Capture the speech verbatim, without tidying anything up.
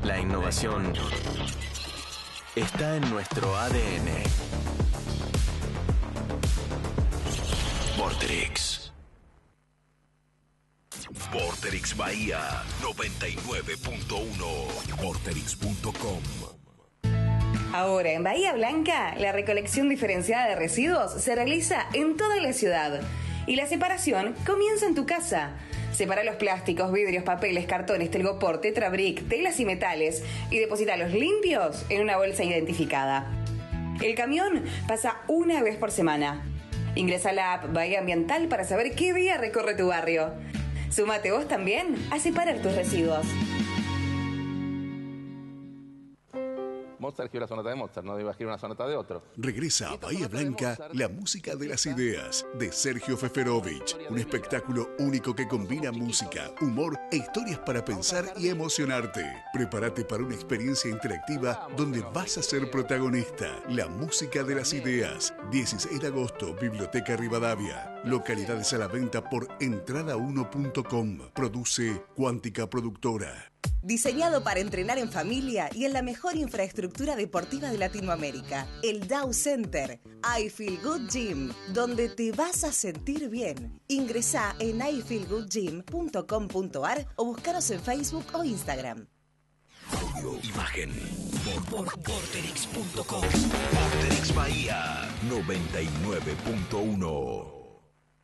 La innovación está en nuestro A D N. Vorterix. Vorterix Bahía noventa y nueve punto uno. Vorterix punto com. Ahora, en Bahía Blanca, la recolección diferenciada de residuos se realiza en toda la ciudad. Y la separación comienza en tu casa. Separa los plásticos, vidrios, papeles, cartones, telgopor, tetrabric, telas y metales y deposítalos limpios en una bolsa identificada. El camión pasa una vez por semana. Ingresa a la app Bahía Ambiental para saber qué día recorre tu barrio. Súmate vos también a separar tus residuos. Mozart gira una sonata de Mozart, no iba a girar una sonata de otro. Regresa a Bahía Blanca la música de las ideas de Sergio Feferovich, un espectáculo único que combina música, humor e historias para pensar y emocionarte. Prepárate para una experiencia interactiva donde vas a ser protagonista. La música de las ideas, dieciséis de agosto, Biblioteca Rivadavia. Localidades a la venta por entrada uno punto com. Produce Cuántica Productora. Diseñado para entrenar en familia y en la mejor infraestructura deportiva de Latinoamérica, el Dow Center, I Feel Good Gym, donde te vas a sentir bien. Ingresá en i feel good gym punto com punto a r o buscaros en Facebook o Instagram. Audio, imagen, por Vorterix punto com. Vorterix Bahía noventa y nueve punto uno.